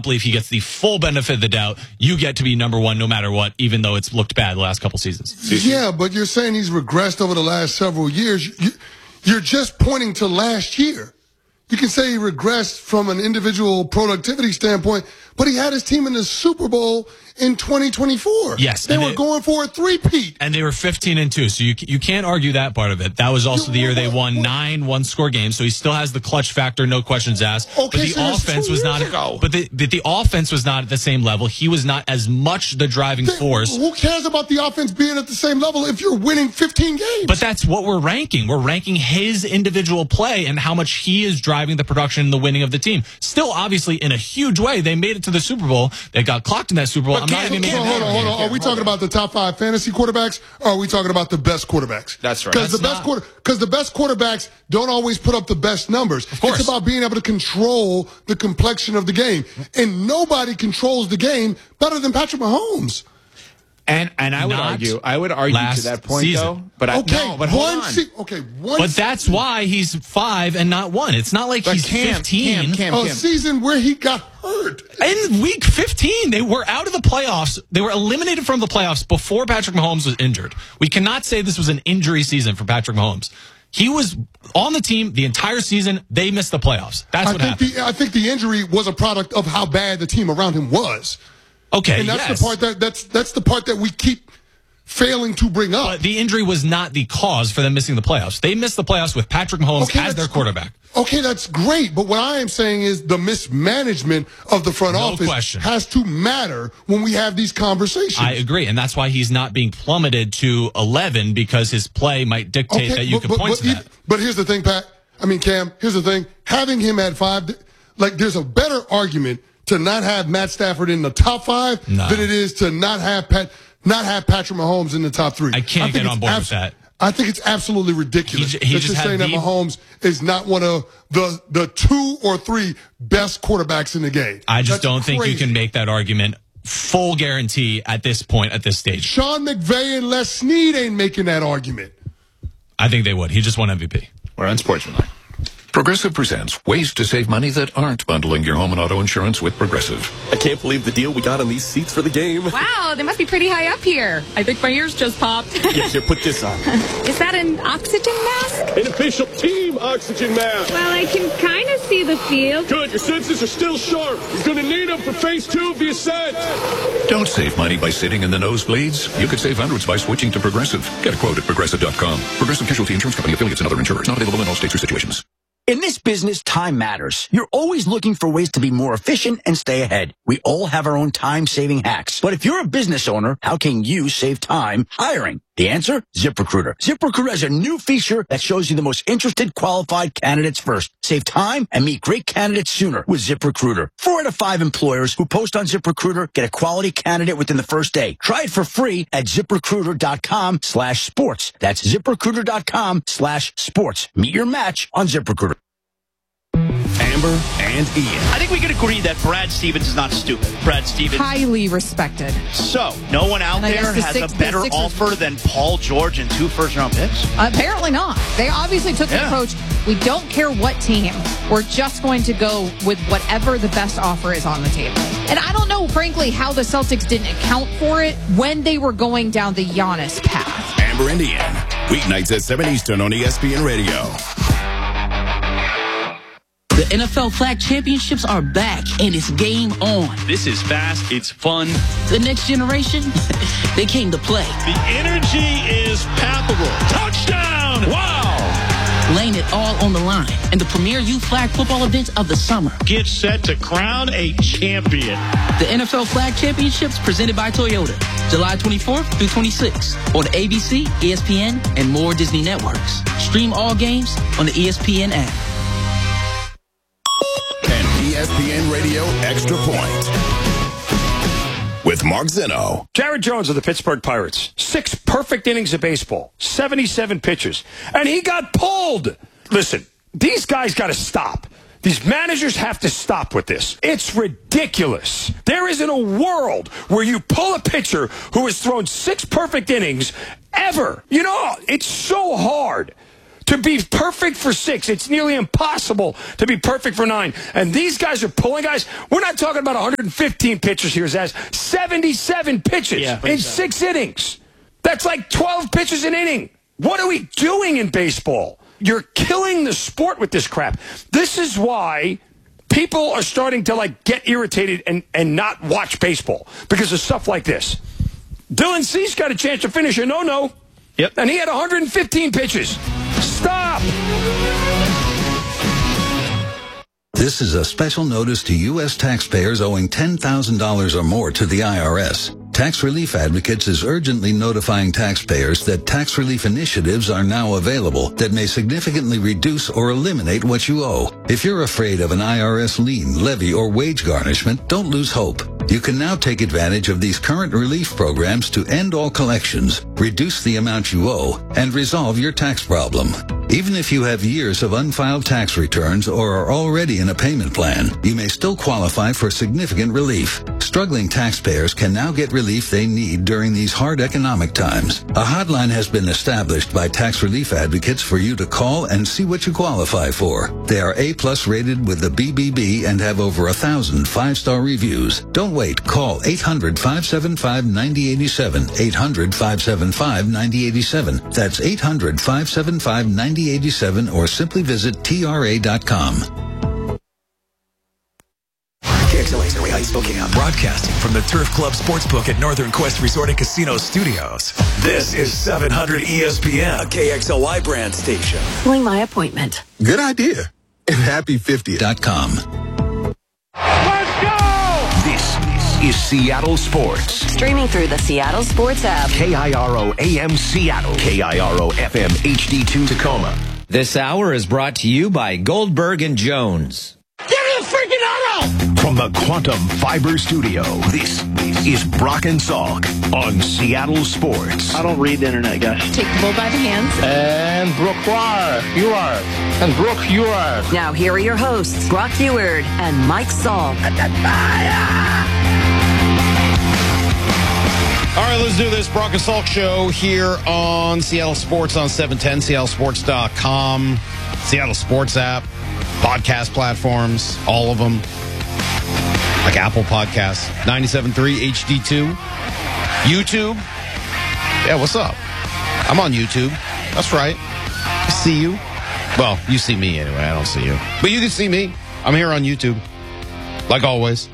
believe he gets the full benefit of the doubt. You get to be number one no matter what, even though it's looked bad the last couple seasons. Yeah, but you're saying he's regressed over the last several years. You're just pointing to last year. You can say he regressed from an individual productivity standpoint, but he had his team in the Super Bowl in 2024. Yes. They were going for a three-peat. And they were 15-2, so you can't argue that part of it. That was also the year they won 9 one-score games, so he still has the clutch factor, no questions asked. Okay, but the offense was not the offense was not at the same level. He was not as much the driving force. Who cares about the offense being at the same level if you're winning 15 games? But that's what we're ranking. We're ranking his individual play and how much he is driving the production and the winning of the team. Still, obviously, in a huge way, they made it to the Super Bowl. They got clocked in that Super Bowl. Hold on. Are we talking about the top 5 fantasy quarterbacks, or are we talking about the best quarterbacks? That's right. Because the best quarterbacks don't always put up the best numbers. Of course. It's about being able to control the complexion of the game, and nobody controls the game better than Patrick Mahomes. And I would argue to that point season. though. But hold on. But that's why he's 5 and not 1. It's not like he's 15. A season where he got hurt. In week 15, they were out of the playoffs. They were eliminated from the playoffs before Patrick Mahomes was injured. We cannot say this was an injury season for Patrick Mahomes. He was on the team the entire season. They missed the playoffs. That's what happened. I think the injury was a product of how bad the team around him was. Okay, and that's the part that's the part that we keep failing to bring up. But the injury was not the cause for them missing the playoffs. They missed the playoffs with Patrick Mahomes as their quarterback. Okay, that's great. But what I am saying is the mismanagement of the front office has to matter when we have these conversations. I agree, and that's why he's not being plummeted to 11 because his play might dictate that you can point to that. But here's the thing, Pat. I mean, Cam, here's the thing. Having him at 5, there's a better argument to not have Matt Stafford in the top 5 than it is to not have Patrick Mahomes in the top 3. I can't get on board with that. I think it's absolutely ridiculous that you're saying that Mahomes is not one of the 2 or 3 best quarterbacks in the game. I just don't think you can make that argument full guarantee at this point, at this stage. Sean McVay and Les Snead ain't making that argument. I think they would. He just won MVP. We're unsportsmanlike. Progressive presents ways to save money that aren't bundling your home and auto insurance with Progressive. I can't believe the deal we got on these seats for the game. Wow, they must be pretty high up here. I think my ears just popped. Here, put this on. Is that an oxygen mask? An official team oxygen mask. Well, I can kind of see the field. Good, your senses are still sharp. He's going to need them for phase 2 of the ascent. Don't save money by sitting in the nosebleeds. You could save hundreds by switching to Progressive. Get a quote at Progressive.com. Progressive Casualty Insurance Company, affiliates, and other insurers. Not available in all states or situations. In this business, time matters. You're always looking for ways to be more efficient and stay ahead. We all have our own time-saving hacks. But if you're a business owner, how can you save time hiring? The answer? ZipRecruiter. ZipRecruiter has a new feature that shows you the most interested qualified candidates first. Save time and meet great candidates sooner with ZipRecruiter. 4 out of 5 employers who post on ZipRecruiter get a quality candidate within the first day. Try it for free at ZipRecruiter.com/sports. That's ZipRecruiter.com/sports. Meet your match on ZipRecruiter. Amber and Ian. I think we can agree that Brad Stevens is not stupid. Brad Stevens. Highly respected. So, no one out there has a better offer than Paul George and 2 first-round picks? Apparently not. They obviously took the approach, we don't care what team. We're just going to go with whatever the best offer is on the table. And I don't know, frankly, how the Celtics didn't account for it when they were going down the Giannis path. Amber and Ian. Weeknights at 7 Eastern on ESPN Radio. The NFL Flag Championships are back, and it's game on. This is fast. It's fun. The next generation, they came to play. The energy is palpable. Touchdown! Wow! Laying it all on the line in the premier youth flag football event of the summer. Get set to crown a champion. The NFL Flag Championships presented by Toyota. July 24th through 26th on ABC, ESPN, and more Disney networks. Stream all games on the ESPN app. ESPN Radio Extra Point with Mark Zinno. Jared Jones of the Pittsburgh Pirates. 6 perfect innings of baseball. 77 pitches. And he got pulled. Listen, these guys got to stop. These managers have to stop with this. It's ridiculous. There isn't a world where you pull a pitcher who has thrown 6 perfect innings ever. You know, it's so hard to be perfect for 6. It's nearly impossible to be perfect for 9. And these guys are pulling guys. We're not talking about 115 pitches here, Zaz. 77 pitches in 6 innings. That's like 12 pitches an inning. What are we doing in baseball? You're killing the sport with this crap. This is why people are starting to get irritated and not watch baseball because of stuff like this. Dylan Cease got a chance to finish a no-no. Yep. And he had 115 pitches. Stop! This is a special notice to U.S. taxpayers owing $10,000 or more to the IRS. Tax Relief Advocates is urgently notifying taxpayers that tax relief initiatives are now available that may significantly reduce or eliminate what you owe. If you're afraid of an IRS lien, levy, or wage garnishment, don't lose hope. You can now take advantage of these current relief programs to end all collections, reduce the amount you owe, and resolve your tax problem. Even if you have years of unfiled tax returns or are already in a payment plan, you may still qualify for significant relief. Struggling taxpayers can now get relief they need during these hard economic times. A hotline has been established by Tax Relief Advocates for you to call and see what you qualify for. They are A+ rated with the BBB and have over 1,000 5-star reviews. Don't wait. Call 800-575-9087. 800-575-9087. That's 800-575-9087 or simply visit TRA.com. KXLA Surrey Heights, Spokane. Broadcasting from the Turf Club Sportsbook at Northern Quest Resort and Casino Studios. This is 700 ESPN, a KXLY brand station. Filling my appointment. Good idea. And happy 50th.com. Let's go! This is Seattle Sports. Streaming through the Seattle Sports app. KIRO AM Seattle. KIRO FM HD2 Tacoma. This hour is brought to you by Goldberg and Jones. Give me a freaking auto! From the Quantum Fiber Studio, this is Brock and Salk on Seattle Sports. I don't read the internet, guys. Take the bull by the hands. And Brooke, you are. And Brooke, you are. Now here are your hosts, Brock Eward and Mike Salk. All right, let's do this Brock and Salk show here on Seattle Sports on 710, seattlesports.com, Seattle Sports app, podcast platforms, all of them, like Apple Podcasts, 97.3 HD2, YouTube. Yeah, what's up? I'm on YouTube. That's right. I see you. Well, you see me anyway. I don't see you. But you can see me. I'm here on YouTube, like always.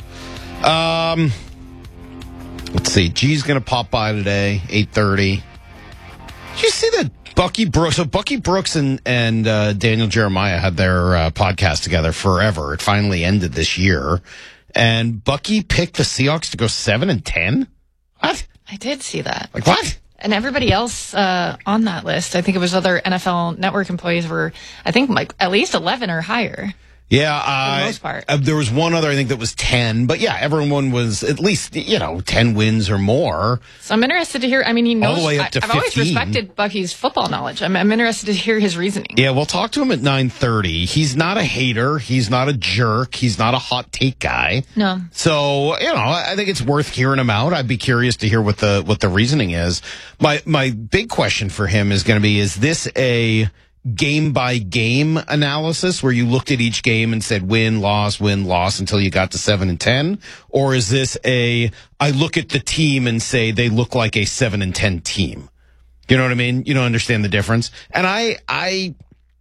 Let's see. G's going to pop by today, 8:30. Did you see that Bucky Brooks? So Bucky Brooks and Daniel Jeremiah had their podcast together forever. It finally ended this year. And Bucky picked the Seahawks to go 7-10? What? I did see that. Like what? And everybody else on that list, I think it was other NFL Network employees, were, I think, like at least 11 or higher. Yeah, for the most part. There was one other, I think, that was 10. But yeah, everyone was at least, 10 wins or more. So I'm interested to hear. I mean, he knows. All the way up to 15. I've always respected Bucky's football knowledge. I'm interested to hear his reasoning. Yeah, we'll talk to him at 9:30. He's not a hater. He's not a jerk. He's not a hot take guy. No. So, I think it's worth hearing him out. I'd be curious to hear what the reasoning is. My big question for him is going to be, is this a game by game analysis where you looked at each game and said win, loss until you got to 7-10? Or is this I look at the team and say they look like a 7-10 team? You know what I mean? You don't understand the difference. And I'd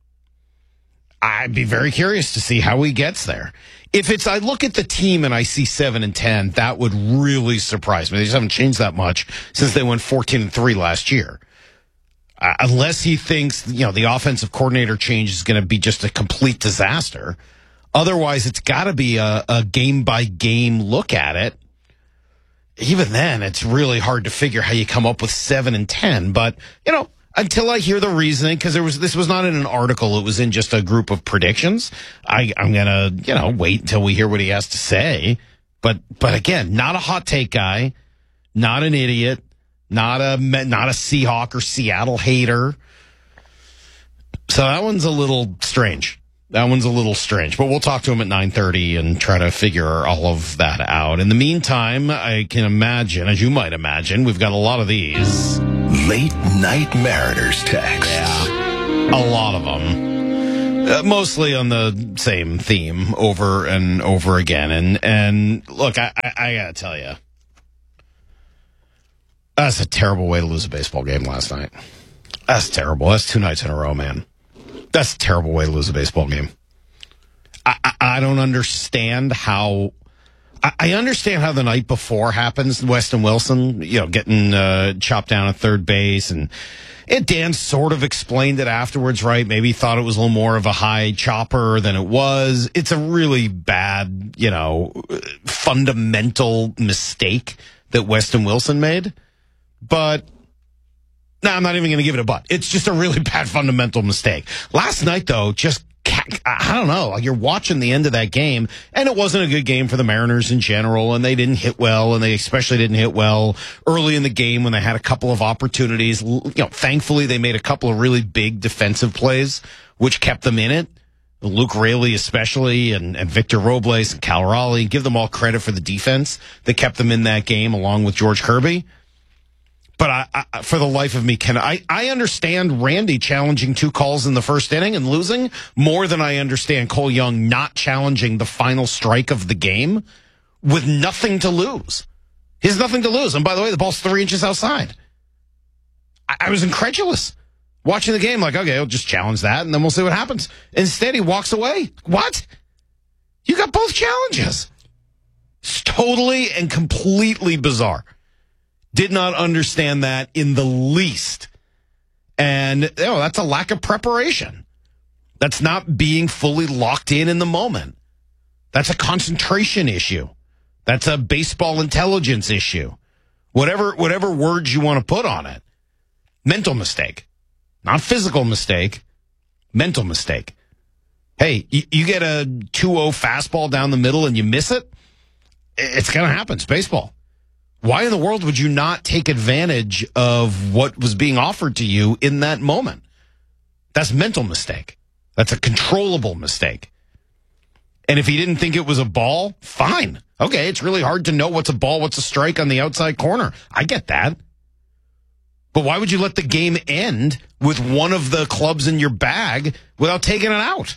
be very curious to see how he gets there. If it's I look at the team and I see 7-10, that would really surprise me. They just haven't changed that much since they went 14-3 last year. Unless he thinks, the offensive coordinator change is going to be just a complete disaster. Otherwise, it's got to be a game-by-game look at it. Even then, it's really hard to figure how you come up with 7-10. But, until I hear the reasoning, because this was not in an article, it was in just a group of predictions. I'm going to, wait until we hear what he has to say. But again, not a hot take guy, not an idiot. Not a Seahawk or Seattle hater. So that one's a little strange. But we'll talk to him at 9:30 and try to figure all of that out. In the meantime, I can imagine, as you might imagine, we've got a lot of these. Late Night Mariners text. Yeah. A lot of them. Mostly on the same theme over and over again. And look, I gotta tell you, that's a terrible way to lose a baseball game last night. That's terrible. That's 2 nights in a row, man. That's a terrible way to lose a baseball game. I don't understand how. I understand how the night before happens. Weston Wilson, getting chopped down at third base, and Dan sort of explained it afterwards, right? Maybe he thought it was a little more of a high chopper than it was. It's a really bad, fundamental mistake that Weston Wilson made. But no, I'm not even going to give it a but. It's just a really bad fundamental mistake. Last night, though, I don't know. You're watching the end of that game, and it wasn't a good game for the Mariners in general, and they didn't hit well, and they especially didn't hit well early in the game when they had a couple of opportunities. Thankfully, they made a couple of really big defensive plays, which kept them in it. Luke Raley especially, and Victor Robles and Cal Raleigh. Give them all credit for the defense that kept them in that game, along with George Kirby. But I, for the life of me, I understand Randy challenging 2 calls in the first inning and losing more than I understand Cole Young not challenging the final strike of the game with nothing to lose. He has nothing to lose. And by the way, the ball's 3 inches outside. I was incredulous watching the game, like, okay, I'll just challenge that and then we'll see what happens. Instead, he walks away. What? You got both challenges. It's totally and completely bizarre. Did not understand that in the least. And that's a lack of preparation. That's not being fully locked in the moment. That's a concentration issue. That's a baseball intelligence issue. Whatever words you want to put on it. Mental mistake. Not physical mistake. Mental mistake. Hey, you get a 2-0 fastball down the middle and you miss it? It's going to happen. It's baseball. Why in the world would you not take advantage of what was being offered to you in that moment? That's a mental mistake. That's a controllable mistake. And if he didn't think it was a ball, fine. Okay, it's really hard to know what's a ball, what's a strike on the outside corner. I get that. But why would you let the game end with one of the clubs in your bag without taking it out?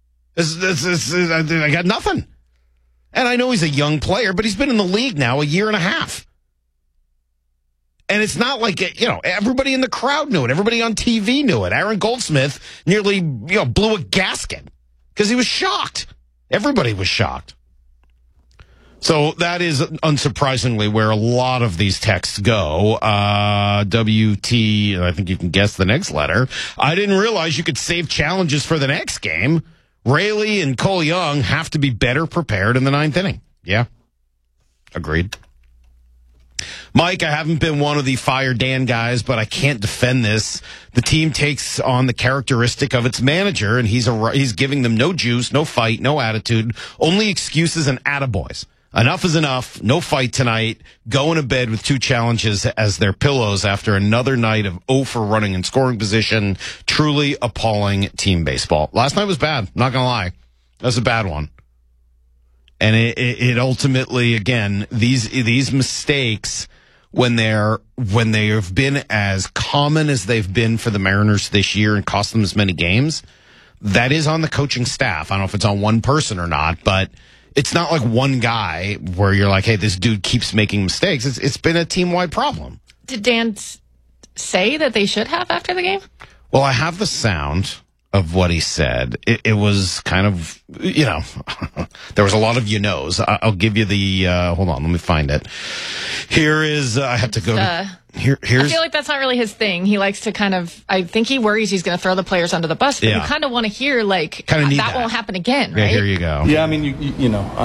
I got nothing. And I know he's a young player, but he's been in the league now a year and a half. And it's not like, everybody in the crowd knew it. Everybody on TV knew it. Aaron Goldsmith nearly, blew a gasket because he was shocked. Everybody was shocked. So that is unsurprisingly where a lot of these texts go. WT, I think you can guess the next letter. I didn't realize you could save challenges for the next game. Raley and Cole Young have to be better prepared in the 9th inning. Yeah. Agreed. Mike, I haven't been one of the Fire Dan guys, but I can't defend this. The team takes on the characteristic of its manager, and he's giving them no juice, no fight, no attitude, only excuses and attaboys. Enough is enough. No fight tonight. Going to bed with 2 challenges as their pillows after another night of 0 for running in scoring position. Truly appalling team baseball. Last night was bad. Not going to lie. That was a bad one. And it ultimately, again, these mistakes, when they have been as common as they've been for the Mariners this year and cost them as many games, that is on the coaching staff. I don't know if it's on one person or not, but it's not like one guy where you're like, hey, this dude keeps making mistakes. It's been a team-wide problem. Did Dan say that they should have after the game? Well, I have the sound of what he said. It was kind of, there was a lot of knows. I'll give you the, hold on, let me find it. Here is, I have to go here's. I feel like that's not really his thing. He likes to I think he worries he's going to to throw the players under the bus, but you kind of want to hear, that won't happen again, right? Yeah, here you go. Yeah, I mean, you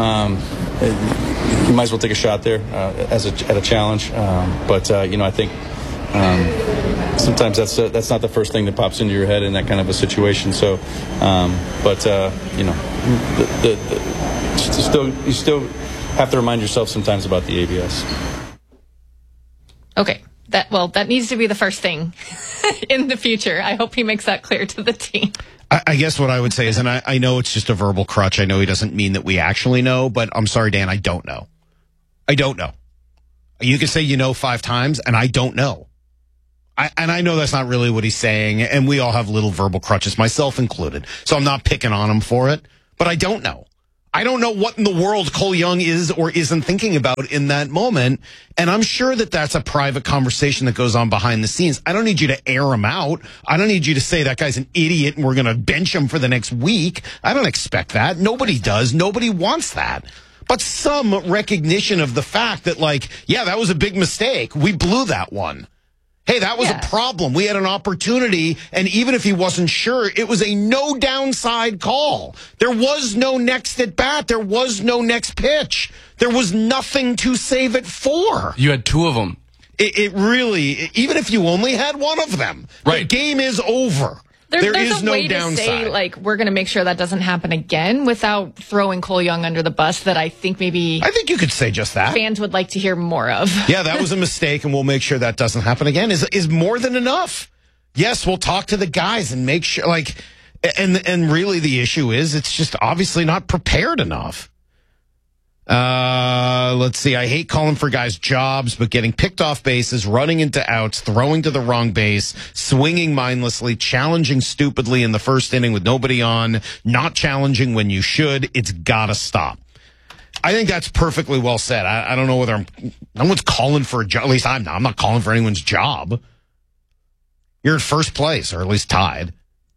might as well take a shot there at a challenge. But I think sometimes that's not the first thing that pops into your head in that kind of a situation. So, you still have to remind yourself sometimes about the ABS. Okay. That needs to be the first thing in the future. I hope he makes that clear to the team. I guess what I would say is, and I know it's just a verbal crutch. I know he doesn't mean that we actually know, but I'm sorry, Dan, I don't know. I don't know. You can say 5 times, and I don't know. And I know that's not really what he's saying, and we all have little verbal crutches, myself included. So I'm not picking on him for it, but I don't know. I don't know what in the world Cole Young is or isn't thinking about in that moment, and I'm sure that that's a private conversation that goes on behind the scenes. I don't need you to air him out. I don't need you to say that guy's an idiot and we're going to bench him for the next week. I don't expect that. Nobody does. Nobody wants that. But some recognition of the fact that, like, yeah, that was a big mistake. We blew that one. Hey, that was a problem. We had an opportunity, and even if he wasn't sure, it was a no downside call. There was no next at bat. There was no next pitch. There was nothing to save it for. You had two of them. It really, even if you only had one of them, the game is over. There is no downside. There's a way to say, like, we're going to make sure that doesn't happen again without throwing Cole Young under the bus that I think you could say just that. Fans would like to hear more of. Yeah, that was a mistake, and we'll make sure that doesn't happen again is more than enough. Yes, we'll talk to the guys and make sure, like, and really the issue is it's just obviously not prepared enough. Let's see. I hate calling for guys' jobs, but getting picked off bases, running into outs, throwing to the wrong base, swinging mindlessly, challenging stupidly in the first inning with nobody on, not challenging when you should. It's gotta stop. I think that's perfectly well said. I don't know whether no one's calling for a job. At least I'm not. I'm not calling for anyone's job. You're in first place, or at least tied.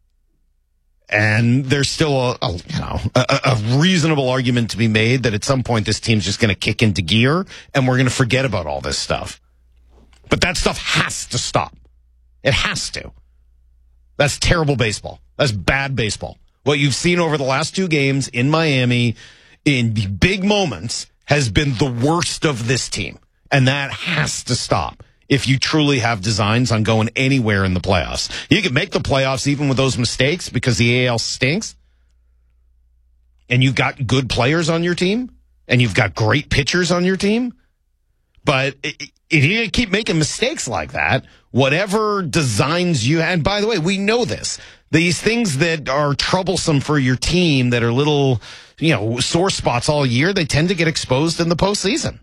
And there's still a reasonable argument to be made that at some point this team's just going to kick into gear and we're going to forget about all this stuff. But that stuff has to stop. It has to. That's terrible baseball. That's bad baseball. What you've seen over the last two games in Miami in the big moments has been the worst of this team. And that has to stop. If you truly have designs on going anywhere in the playoffs. You can make the playoffs even with those mistakes because the AL stinks. And you've got good players on your team. And you've got great pitchers on your team. But if you keep making mistakes like that, whatever designs you had, and by the way, we know this. These things that are troublesome for your team that are little, sore spots all year, they tend to get exposed in the postseason.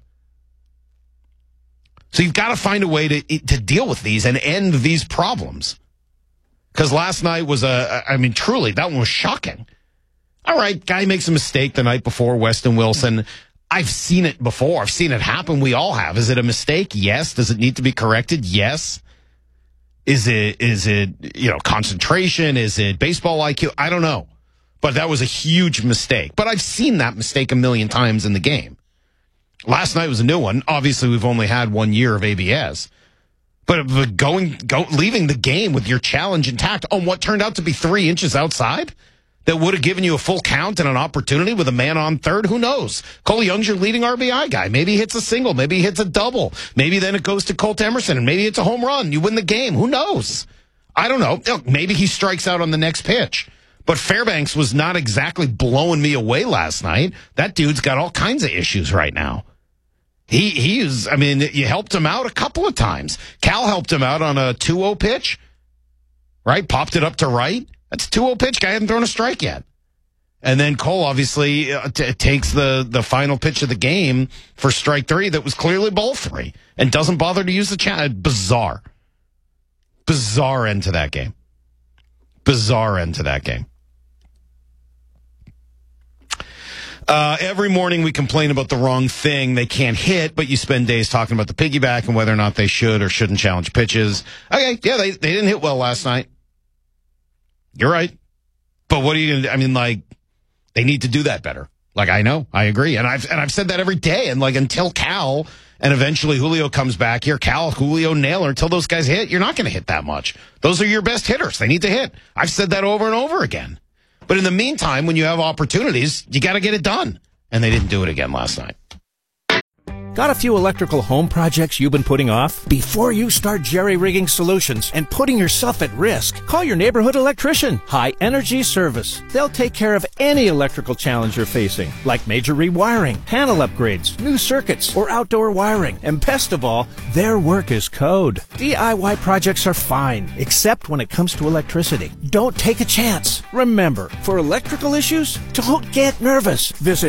So you've got to find a way to deal with these and end these problems. Because last night was truly, that one was shocking. All right, guy makes a mistake the night before, Weston Wilson. I've seen it before. I've seen it happen. We all have. Is it a mistake? Yes. Does it need to be corrected? Yes. Is it concentration? Is it baseball IQ? I don't know. But that was a huge mistake. But I've seen that mistake a million times in the game. Last night was a new one. Obviously, we've only had 1 year of ABS. But leaving the game with your challenge intact on what turned out to be 3 inches outside that would have given you a full count and an opportunity with a man on third, who knows? Cole Young's your leading RBI guy. Maybe he hits a single. Maybe he hits a double. Maybe then it goes to Colt Emerson, and maybe it's a home run. You win the game. Who knows? I don't know. Maybe he strikes out on the next pitch. But Fairbanks was not exactly blowing me away last night. That dude's got all kinds of issues right now. He is, you helped him out a couple of times. Cal helped him out on a 2-0 pitch, right? Popped it up to right. That's a 2-0 pitch. Guy hadn't thrown a strike yet. And then Cole obviously takes the final pitch of the game for strike 3 that was clearly ball 3 and doesn't bother to use the channel. Bizarre end to that game. Bizarre end to that game. Every morning we complain about the wrong thing. They can't hit, but you spend days talking about the piggyback and whether or not they should or shouldn't challenge pitches. Okay, yeah, they didn't hit well last night. You're right. But what are you going to do? They need to do that better. I know, I agree. And I've said that every day. And until Cal and eventually Julio comes back here, Cal, Julio, Naylor, until those guys hit, you're not going to hit that much. Those are your best hitters. They need to hit. I've said that over and over again. But in the meantime, when you have opportunities, you got to get it done. And they didn't do it again last night. Got a few electrical home projects you've been putting off? Before you start jerry-rigging solutions and putting yourself at risk, call your neighborhood electrician, High Energy Service. They'll take care of any electrical challenge you're facing, like major rewiring, panel upgrades, new circuits, or outdoor wiring. And best of all, their work is code. DIY projects are fine, except when it comes to electricity. Don't take a chance. Remember, for electrical issues, don't get nervous. Visit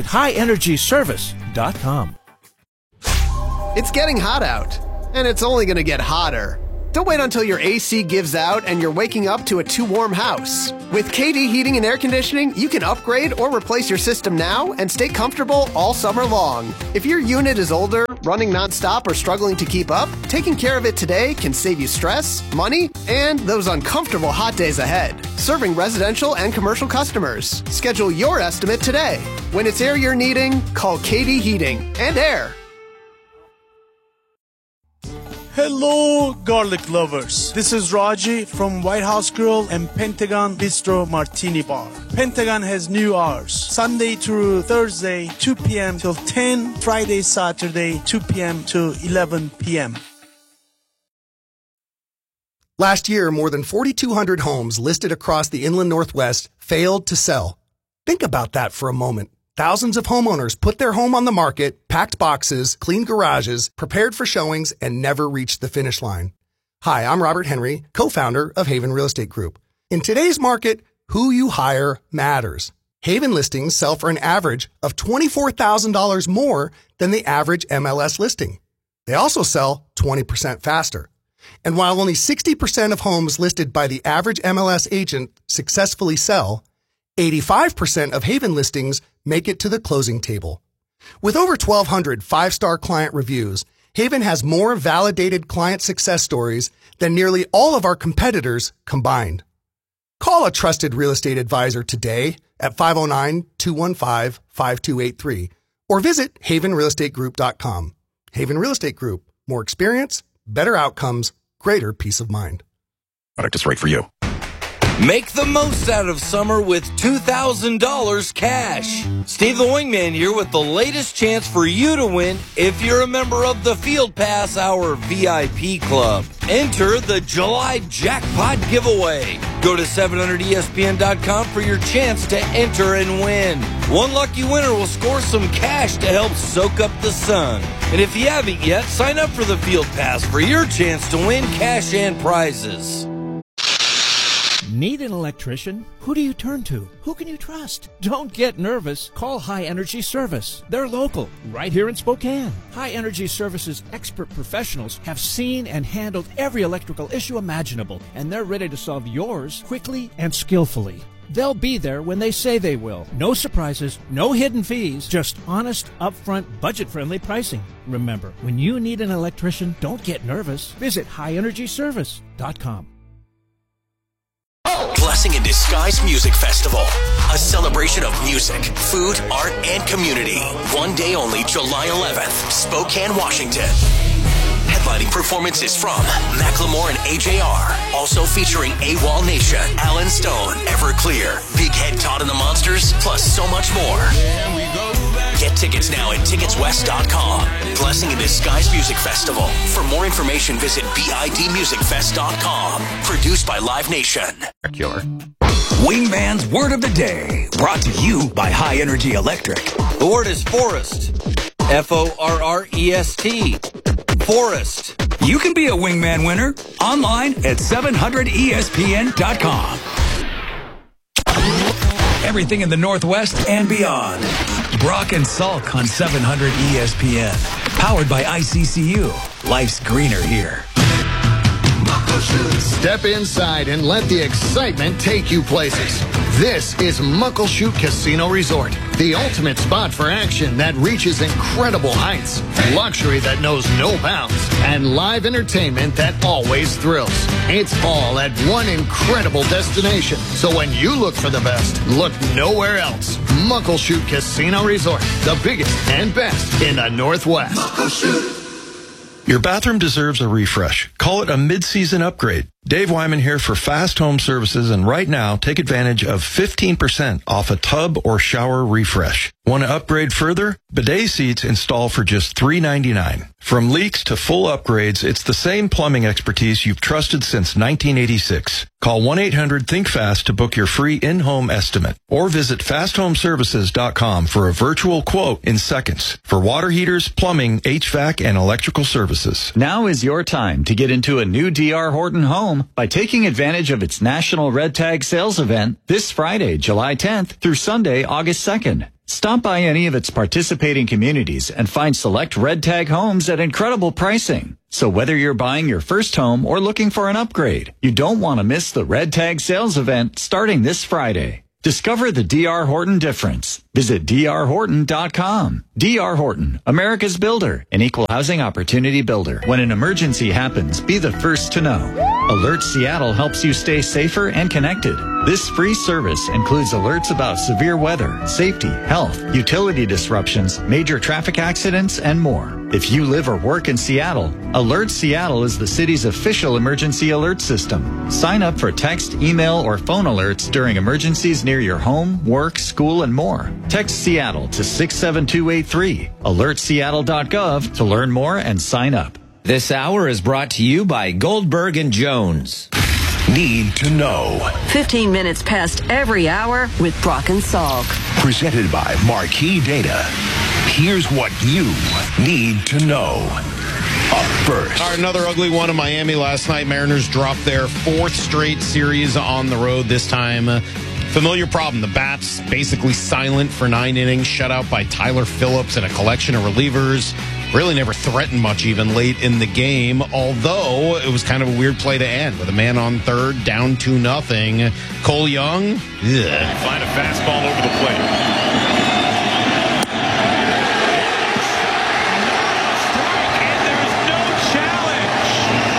highenergyservice.com. It's getting hot out, and it's only going to get hotter. Don't wait until your AC gives out and you're waking up to a too warm house. With KD Heating and Air Conditioning, you can upgrade or replace your system now and stay comfortable all summer long. If your unit is older, running nonstop, or struggling to keep up, taking care of it today can save you stress, money, and those uncomfortable hot days ahead. Serving residential and commercial customers. Schedule your estimate today. When it's air you're needing, call KD Heating and Air. Hello, garlic lovers. This is Raji from White House Grill and Pentagon Bistro Martini Bar. Pentagon has new hours. Sunday through Thursday, 2 p.m. till 10. Friday, Saturday, 2 p.m. to 11 p.m. Last year, more than 4,200 homes listed across the inland Northwest failed to sell. Think about that for a moment. Thousands of homeowners put their home on the market, packed boxes, cleaned garages, prepared for showings, and never reached the finish line. Hi, I'm Robert Henry, co-founder of Haven Real Estate Group. In today's market, who you hire matters. Haven listings sell for an average of $24,000 more than the average MLS listing. They also sell 20% faster. And while only 60% of homes listed by the average MLS agent successfully sell, 85% of Haven listings make it to the closing table. With over 1,200 five-star client reviews, Haven has more validated client success stories than nearly all of our competitors combined. Call a trusted real estate advisor today at 509-215-5283 or visit havenrealestategroup.com. Haven Real Estate Group. More experience, better outcomes, greater peace of mind. Product is right for you. Make the most out of summer with $2,000 cash. Steve the Wingman here with the latest chance for you to win if you're a member of the Field Pass Hour VIP Club. Enter the July Jackpot Giveaway. Go to 700ESPN.com for your chance to enter and win. One lucky winner will score some cash to help soak up the sun. And if you haven't yet, sign up for the Field Pass for your chance to win cash and prizes. Need an electrician? Who do you turn to? Who can you trust? Don't get nervous. Call High Energy Service. They're local, right here in Spokane. High Energy Service's expert professionals have seen and handled every electrical issue imaginable, and they're ready to solve yours quickly and skillfully. They'll be there when they say they will. No surprises, no hidden fees, just honest, upfront, budget-friendly pricing. Remember, when you need an electrician, don't get nervous. Visit highenergyservice.com. Blessing in Disguise Music Festival, a celebration of music, food, art, and community. One day only, July 11th, Spokane, Washington. Headlining performances from Macklemore and AJR. Also featuring AWOL Nation, Alan Stone, Everclear, Big Head Todd and the Monsters, plus so much more. Get tickets now at ticketswest.com. Blessing in Disguise Music Festival. For more information, visit bidmusicfest.com. Produced by Live Nation. Killer. Wingman's Word of the Day. Brought to you by High Energy Electric. The word is forest. F-O-R-R-E-S-T. Forest. You can be a Wingman winner online at 700ESPN.com. Everything in the Northwest and beyond. Brock and Salk on 700 ESPN. Powered by ICCU. Life's greener here. Step inside and let the excitement take you places. This is Muckleshoot Casino Resort, the ultimate spot for action that reaches incredible heights, luxury that knows no bounds, and live entertainment that always thrills. It's all at one incredible destination. So when you look for the best, look nowhere else. Muckleshoot Casino Resort, the biggest and best in the Northwest. Muckleshoot. Your bathroom deserves a refresh. Call it a mid-season upgrade. Dave Wyman here for Fast Home Services, and right now, take advantage of 15% off a tub or shower refresh. Want to upgrade further? Bidet seats install for just $3.99. From leaks to full upgrades, it's the same plumbing expertise you've trusted since 1986. Call 1-800-THINK-FAST to book your free in-home estimate, or visit fasthomeservices.com for a virtual quote in seconds for water heaters, plumbing, HVAC, and electrical services. Now is your time to get into a new D.R. Horton home by taking advantage of its National Red Tag Sales event this Friday, July 10th through Sunday, August 2nd. Stop by any of its participating communities and find select Red Tag homes at incredible pricing. So whether you're buying your first home or looking for an upgrade, you don't want to miss the Red Tag sales event starting this Friday. Discover the D.R. Horton difference. Visit drhorton.com. D.R. Horton, America's builder, an equal housing opportunity builder. When an emergency happens, be the first to know. Alert Seattle helps you stay safer and connected. This free service includes alerts about severe weather, safety, health, utility disruptions, major traffic accidents, and more. If you live or work in Seattle, Alert Seattle is the city's official emergency alert system. Sign up for text, email, or phone alerts during emergencies near your home, work, school, and more. Text Seattle to 67283. AlertSeattle.gov to learn more and sign up. This hour is brought to you by Goldberg and Jones. Need to know. 15 minutes past every hour with Brock and Salk. Presented by Marquee Data. Here's what you need to know. Up first. All right, another ugly one in Miami last night. Mariners dropped their 4th straight series on the road. This time, familiar problem. The bats basically silent for 9 innings, shut out by Tyler Phillips and a collection of relievers. Really never threatened much even late in the game, although it was kind of a weird play to end with a man on third, down 2-0. Cole Young, find a fastball over the plate. And there's no challenge.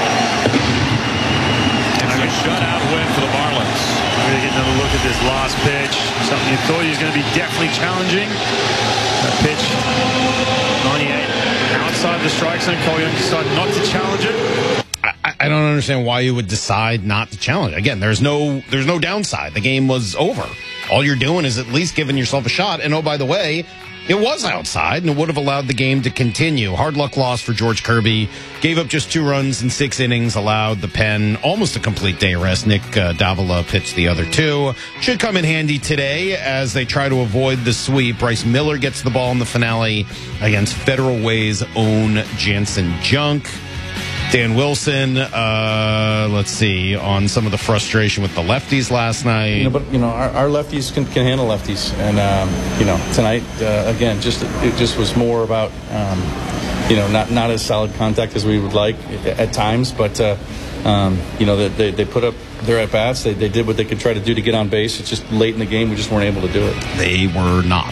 And a shutout win for the Marlins. We're going to get another look at this lost pitch. Something you thought he was going to be definitely challenging. That pitch, 98. Outside the strike zone, Cole Young decided not to challenge it. I don't understand why you would decide not to challenge it. Again, there's no downside. The game was over. All you're doing is at least giving yourself a shot. And oh, by the way, it was outside and it would have allowed the game to continue. Hard luck loss for George Kirby. Gave up just 2 runs in 6 innings, allowed the pen almost a complete day rest. Nick Davila pitched the other 2. Should come in handy today as they try to avoid the sweep. Bryce Miller gets the ball in the finale against Federal Way's own Jansen Junk. Dan Wilson, let's see, on some of the frustration with the lefties last night. Our lefties can handle lefties. And, tonight, again, it just was more about, not as solid contact as we would like at times. But, they put up their at-bats. They did what they could try to do to get on base. It's just late in the game, we just weren't able to do it. They were not.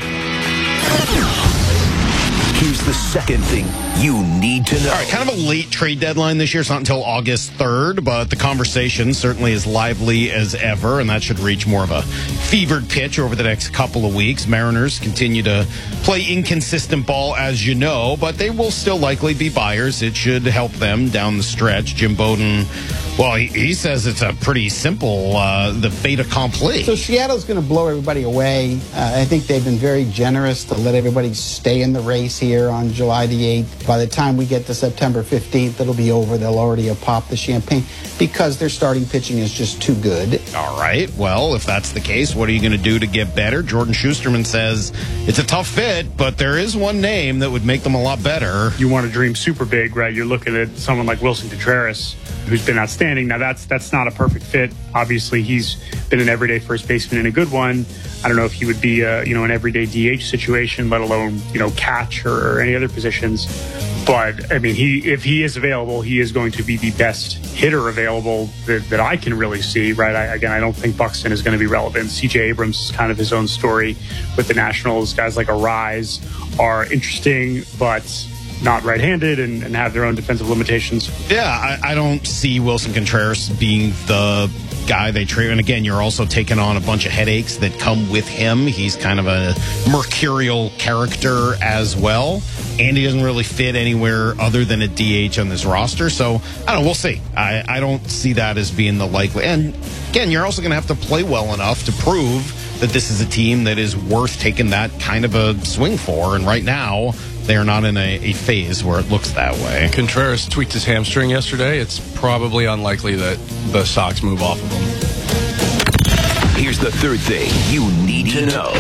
Here's the second thing you need to know. All right, kind of a late trade deadline this year. It's not until August 3rd, but the conversation certainly as lively as ever, and that should reach more of a fevered pitch over the next couple of weeks. Mariners continue to play inconsistent ball, as you know, but they will still likely be buyers. It should help them down the stretch. Jim Bowden, well, he says it's a pretty simple, the fait accompli. So Seattle's going to blow everybody away. I think they've been very generous to let everybody stay in the race here on July the 8th. By the time we get to September 15th, it'll be over. They'll already have popped the champagne because their starting pitching is just too good. All right. Well, if that's the case, what are you going to do to get better? Jordan Schusterman says it's a tough fit, but there is one name that would make them a lot better. You want to dream super big, right? You're looking at someone like Wilson Contreras, who's been outstanding. Now, that's not a perfect fit. Obviously, he's been an everyday first baseman and a good one. I don't know if he would be, an everyday DH situation, let alone, catch or any other positions. But, I mean, if he is available, he is going to be the best hitter available that I can really see, right? I don't think Buxton is going to be relevant. C.J. Abrams is kind of his own story with the Nationals. Guys like Arise are interesting, but not right-handed and have their own defensive limitations. Yeah, I don't see Wilson Contreras being the guy they trade. And again, you're also taking on a bunch of headaches that come with him. He's kind of a mercurial character as well. And he doesn't really fit anywhere other than a DH on this roster. So, I don't know, we'll see. I don't see that as being the likely. And again, you're also going to have to play well enough to prove that this is a team that is worth taking that kind of a swing for. And right now, they're not in a phase where it looks that way. Contreras tweaked his hamstring yesterday. It's probably unlikely that the Sox move off of him. Here's the third thing you need to know.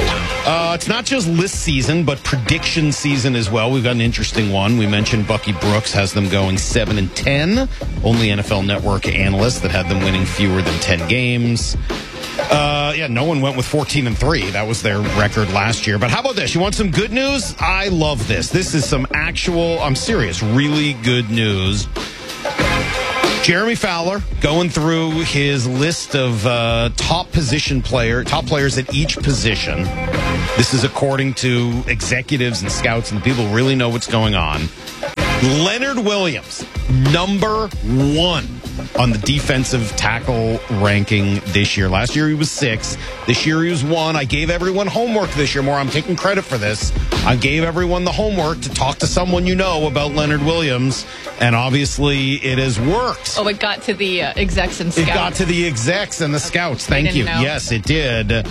It's not just list season, but prediction season as well. We've got an interesting one. We mentioned Bucky Brooks has them going 7-10. Only NFL Network analyst that had them winning fewer than 10 games. No one went with 14-3. That was their record last year. But how about this? You want some good news? I love this. This is some actual, I'm serious, really good news. Jeremy Fowler going through his list of top players at each position. This is according to executives and scouts and people who really know what's going on. Leonard Williams, number 1 on the defensive tackle ranking this year. Last year he was 6. This year he was 1. I gave everyone homework this year. I'm taking credit for this. I gave everyone the homework to talk to someone you know about Leonard Williams, and obviously it has worked. Oh, it got to the execs and scouts. It got to the execs and the scouts. Thank you. Yes, it did.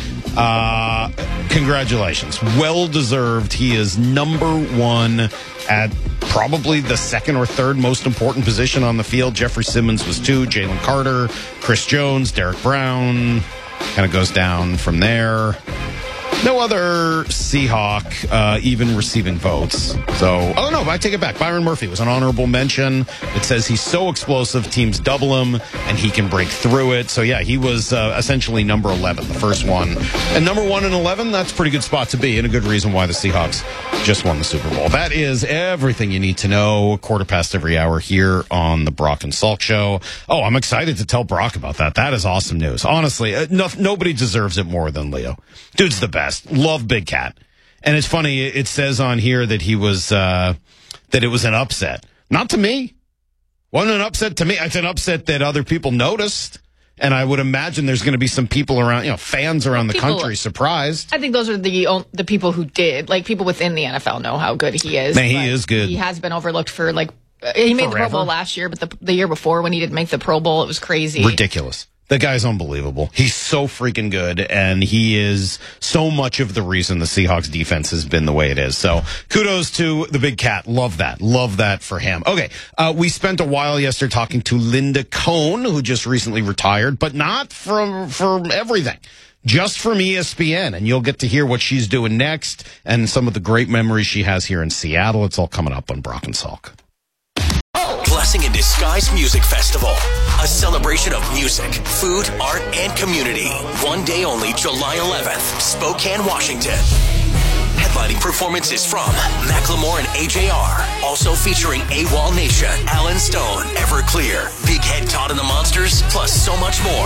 Congratulations. Well deserved. He is number 1 at probably the second or third most important position on the field. Jeffrey Simmons was 2, Jalen Carter, Chris Jones, Derek Brown. Kind of goes down from there. No other Seahawk even receiving votes. So, oh no, I take it back. Byron Murphy was an honorable mention. It says he's so explosive, teams double him, and he can break through it. So yeah, he was essentially number 11, the first one. And number 1 and 11, that's a pretty good spot to be, and a good reason why the Seahawks just won the Super Bowl. That is everything you need to know. 1/4 every hour here on the Brock and Salk Show. Oh, I'm excited to tell Brock about that. That is awesome news. Honestly, nobody deserves it more than Leo. Dude's the best. Love Big Cat. And it's funny, it says on here that he was, that it was an upset. Not to me. Wasn't an upset to me. It's an upset that other people noticed. And I would imagine there's going to be some people around, fans around the country surprised. I think those are the people who did. Like, people within the NFL know how good he is. Man, he is good. He has been overlooked for, he made the Pro Bowl last year, but the year before when he didn't make the Pro Bowl, it was crazy. Ridiculous. The guy's unbelievable. He's so freaking good, and he is so much of the reason the Seahawks defense has been the way it is. So kudos to the Big Cat. Love that. Love that for him. Okay, we spent a while yesterday talking to Linda Cohn, who just recently retired, but not from everything. Just from ESPN, and you'll get to hear what she's doing next and some of the great memories she has here in Seattle. It's all coming up on Brock and Salk. Blessing in Disguise Music Festival. A celebration of music, food, art, and community. One day only, July 11th, Spokane, Washington. Headlining performances from Macklemore and AJR. Also featuring AWOL Nation, Alan Stone, Everclear, Big Head Todd and the Monsters, plus so much more.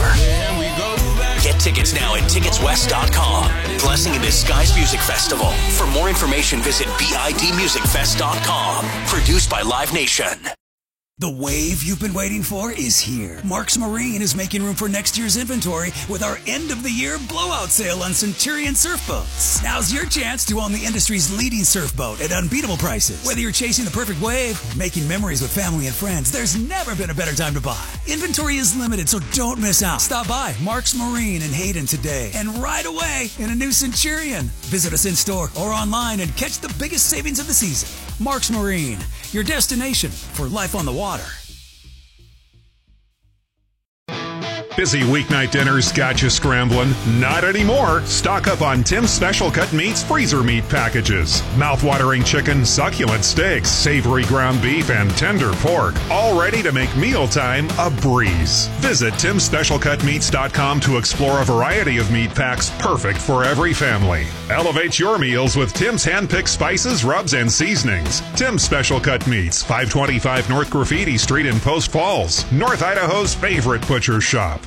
Get tickets now at ticketswest.com. Blessing in Disguise Music Festival. For more information, visit bidmusicfest.com. Produced by Live Nation. The wave you've been waiting for is here. Marks Marine is making room for next year's inventory with our end-of-the-year blowout sale on Centurion surf boats. Now's your chance to own the industry's leading surf boat at unbeatable prices. Whether you're chasing the perfect wave or making memories with family and friends, there's never been a better time to buy. Inventory is limited, so don't miss out. Stop by Marks Marine in Hayden today and ride away in a new Centurion. Visit us in-store or online and catch the biggest savings of the season. Marks Marine, your destination for life on the water. Busy weeknight dinners got you scrambling? Not anymore. Stock up on Tim's Special Cut Meats freezer meat packages. Mouth-watering chicken, succulent steaks, savory ground beef, and tender pork. All ready to make mealtime a breeze. Visit Tim'sSpecialCutMeats.com to explore a variety of meat packs perfect for every family. Elevate your meals with Tim's hand-picked spices, rubs, and seasonings. Tim's Special Cut Meats, 525 North Graffiti Street in Post Falls, North Idaho's favorite butcher shop.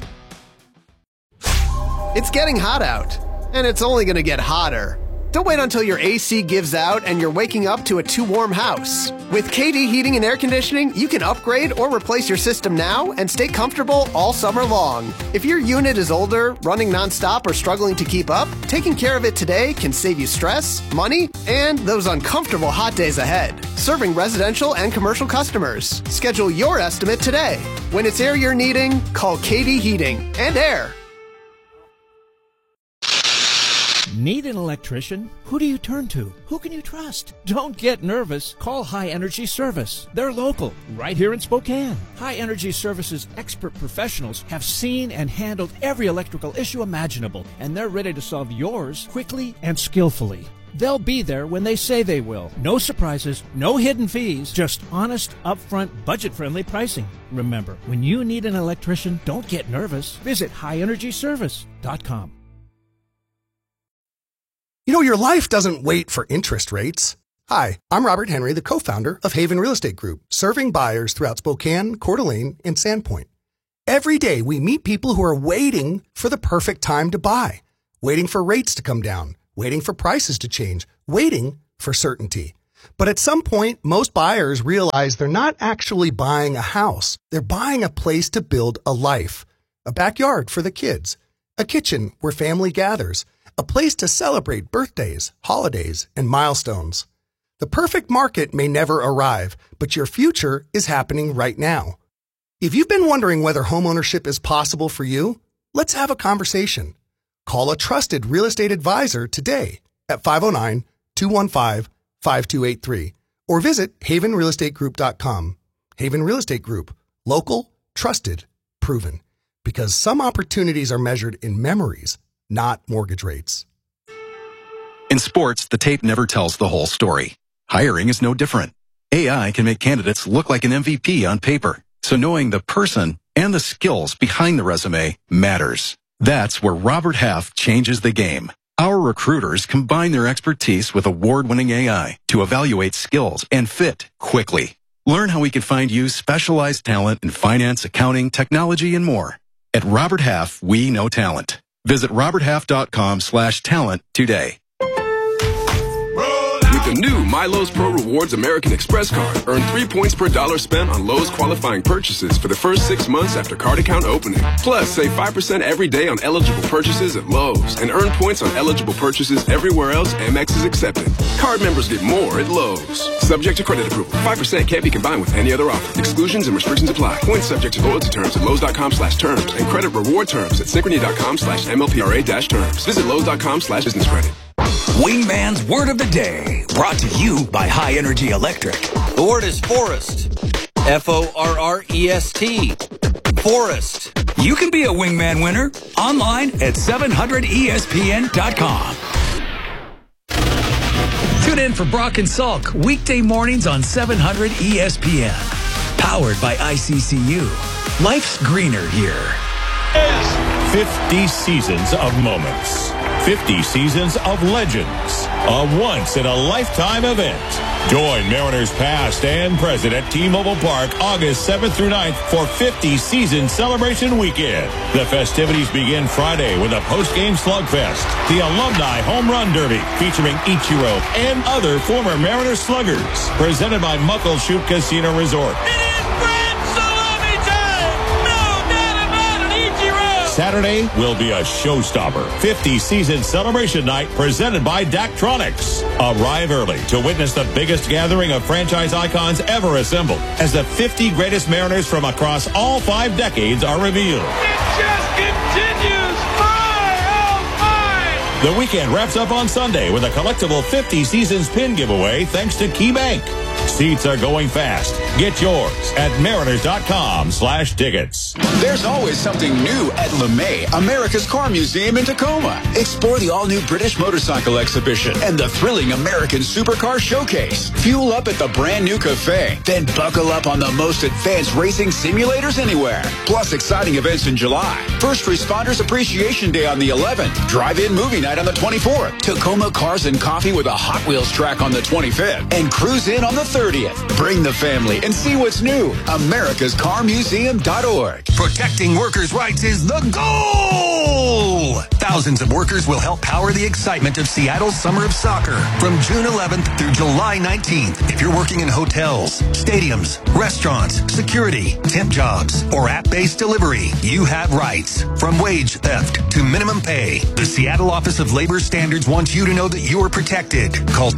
It's getting hot out, and it's only going to get hotter. Don't wait until your AC gives out and you're waking up to a too warm house. With KD Heating and Air Conditioning, you can upgrade or replace your system now and stay comfortable all summer long. If your unit is older, running nonstop, or struggling to keep up, taking care of it today can save you stress, money, and those uncomfortable hot days ahead. Serving residential and commercial customers. Schedule your estimate today. When it's air you're needing, call KD Heating and Air. Need an electrician? Who do you turn to? Who can you trust? Don't get nervous. Call High Energy Service. They're local, right here in Spokane. High Energy Service's expert professionals have seen and handled every electrical issue imaginable, and they're ready to solve yours quickly and skillfully. They'll be there when they say they will. No surprises, no hidden fees, just honest, upfront, budget-friendly pricing. Remember, when you need an electrician, don't get nervous. Visit highenergyservice.com. You know, your life doesn't wait for interest rates. Hi, I'm Robert Henry, the co-founder of Haven Real Estate Group, serving buyers throughout Spokane, Coeur d'Alene, and Sandpoint. Every day, we meet people who are waiting for the perfect time to buy, waiting for rates to come down, waiting for prices to change, waiting for certainty. But at some point, most buyers realize they're not actually buying a house. They're buying a place to build a life, a backyard for the kids, a kitchen where family gathers, a place to celebrate birthdays, holidays, and milestones. The perfect market may never arrive, but your future is happening right now. If you've been wondering whether homeownership is possible for you, let's have a conversation. Call a trusted real estate advisor today at 509-215-5283 or visit havenrealestategroup.com. Haven Real Estate Group. Local, trusted, proven. Because some opportunities are measured in memories, not mortgage rates. In sports, the tape never tells the whole story. Hiring is no different. AI can make candidates look like an MVP on paper. So knowing the person and the skills behind the resume matters. That's where Robert Half changes the game. Our recruiters combine their expertise with award-winning AI to evaluate skills and fit quickly. Learn how we can find you specialized talent in finance, accounting, technology, and more. At Robert Half, we know talent. Visit roberthalf.com/talent today. With the new My Lowe's Pro Rewards American Express card, earn 3 points per dollar spent on Lowe's qualifying purchases for the first 6 months after card account opening. Plus, save 5% every day on eligible purchases at Lowe's and earn points on eligible purchases everywhere else Amex is accepted. Card members get more at Lowe's. Subject to credit approval. 5% can't be combined with any other offer. Exclusions and restrictions apply. Points subject to loyalty terms at Lowe's.com/terms and credit reward terms at Synchrony.com/MLPRA-terms. Visit Lowe's.com/business credit. Wingman's Word of the Day, brought to you by High Energy Electric. The word is forest. F-O-R-R-E-S-T. Forest. You can be a Wingman winner online at 700ESPN.com. Tune in for Brock and Salk weekday mornings on 700 ESPN. Powered by ICCU. Life's greener here. 50 seasons of moments. 50 seasons of legends. A once-in-a-lifetime event. Join Mariners past and present at T-Mobile Park August 7th through 9th for 50 Season Celebration Weekend. The festivities begin Friday with a post-game slugfest, the Alumni Home Run Derby featuring Ichiro and other former Mariners sluggers. Presented by Muckleshoot Casino Resort. Saturday will be a showstopper. 50 Season Celebration Night presented by Daktronics. Arrive early to witness the biggest gathering of franchise icons ever assembled as the 50 greatest Mariners from across all 5 decades are revealed. It just continues. The weekend wraps up on Sunday with a collectible 50 Seasons pin giveaway thanks to KeyBank. Seats are going fast. Get yours at mariners.com/tickets. There's always something new at LeMay, America's Car Museum in Tacoma. Explore the all-new British Motorcycle Exhibition and the thrilling American Supercar Showcase. Fuel up at the brand new cafe. Then buckle up on the most advanced racing simulators anywhere. Plus exciting events in July. First Responders Appreciation Day on the 11th. Drive-in movie night on the 24th. Tacoma Cars and Coffee with a Hot Wheels track on the 25th. And cruise in on the 30th. Bring the family and see what's new. AmericasCarMuseum.org. Protecting workers' rights is the goal! Thousands of workers will help power the excitement of Seattle's Summer of Soccer from June 11th through July 19th. If you're working in hotels, stadiums, restaurants, security, temp jobs, or app-based delivery, you have rights. From wage theft to minimum pay, the Seattle Office of Labor Standards wants you to know that you are protected. Call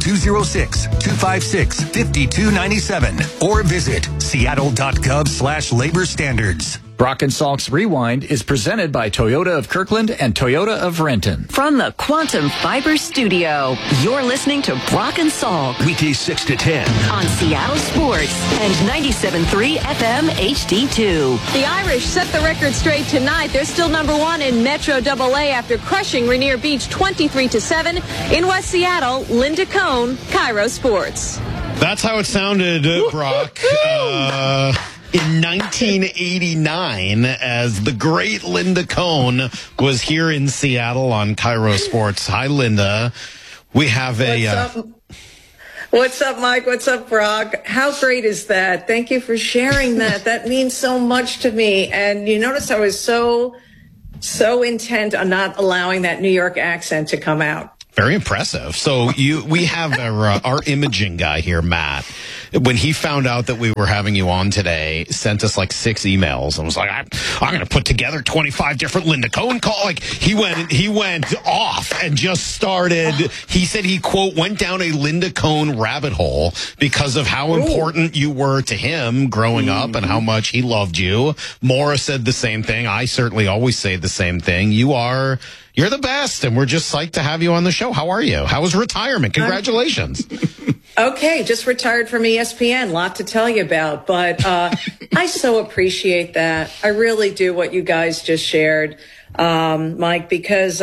206-256-5297 or visit seattle.gov/labor standards. Brock and Salk's Rewind is presented by Toyota of Kirkland and Toyota of Renton. From the Quantum Fiber Studio, you're listening to Brock and Salk. Weekdays 6 to 10. On Seattle Sports and 97.3 FM HD2. The Irish set the record straight tonight. They're still number one in Metro AA after crushing Rainier Beach 23-7. In West Seattle, Linda Cohn, Cairo Sports. That's how it sounded, Brock. In 1989, as the great Linda Cohn was here in Seattle on Cairo Sports. Hi, Linda. We have What's up, Mike? What's up, Brock? How great is that? Thank you for sharing that. That means so much to me. And you notice I was so intent on not allowing that New York accent to come out. Very impressive. So we have our imaging guy here, Matt. When he found out that we were having you on today, sent us like 6 emails and was like, I'm going to put together 25 different Linda Cohn calls. Like he went off and just started. He said he, quote, went down a Linda Cohn rabbit hole because of how important you were to him growing up and how much he loved you. Maura said the same thing. I certainly always say the same thing. You're the best, and we're just psyched to have you on the show. How are you? How was retirement? Congratulations. Okay, just retired from ESPN. Lot to tell you about, but I so appreciate that. I really do what you guys just shared, Mike, because,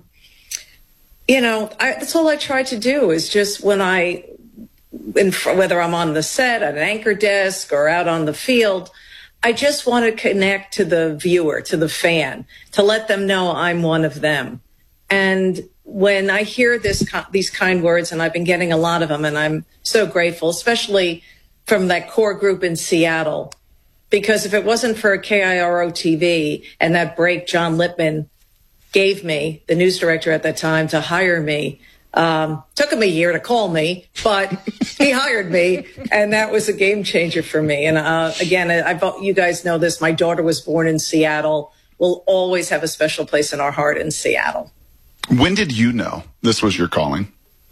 that's all I try to do is just whether I'm on the set, at an anchor desk, or out on the field, I just want to connect to the viewer, to the fan, to let them know I'm one of them. And when I hear these kind words, and I've been getting a lot of them, and I'm so grateful, especially from that core group in Seattle, because if it wasn't for KIRO TV and that break John Lippman gave me, the news director at that time, to hire me, took him a year to call me, but he hired me, and that was a game changer for me. And again, you guys know this. My daughter was born in Seattle. We'll always have a special place in our heart in Seattle. When did you know this was your calling?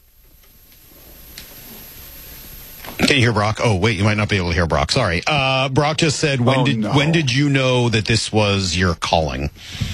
Can you hear Brock? Oh, wait, you might not be able to hear Brock. Sorry. Brock just said, when did you know that this was your calling?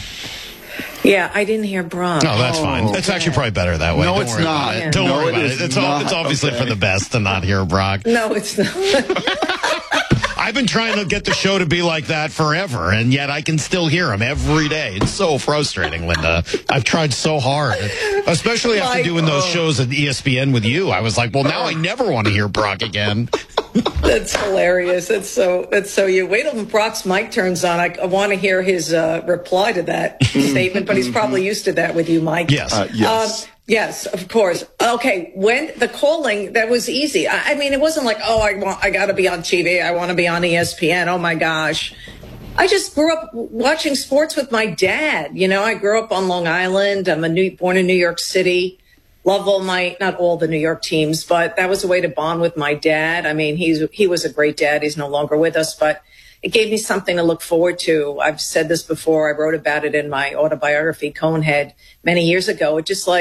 Yeah, I didn't hear Brock. No, that's fine. It's actually probably better that way. No, it's not. Don't worry about it. It's obviously for the best to not hear Brock. No, it's not. I've been trying to get the show to be like that forever, and yet I can still hear him every day. It's so frustrating, Linda. I've tried so hard, especially after doing those shows at ESPN with you. I was like, well, now I never want to hear Brock again. That's hilarious. That's so you. Wait till Brock's mic turns on. I want to hear his reply to that statement, but he's probably used to that with you, Mike. Yes. Yes. Yes, of course. Okay, when the calling, that was easy. I mean, it wasn't like, I got to be on TV. I want to be on ESPN. Oh my gosh. I just grew up watching sports with my dad. I grew up on Long Island. I'm born in New York City. Love not all the New York teams, but that was a way to bond with my dad. I mean, he was a great dad. He's no longer with us, but it gave me something to look forward to. I've said this before. I wrote about it in my autobiography, Conehead, many years ago. It just